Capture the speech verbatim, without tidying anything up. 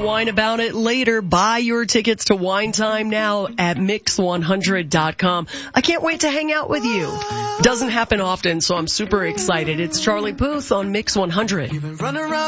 whine about it later. Buy your tickets to Wine Time now at mix one hundred dot com. I can't wait to hang out with you. Doesn't happen often, so I'm super excited. It's Charlie Puth on Mix one hundred.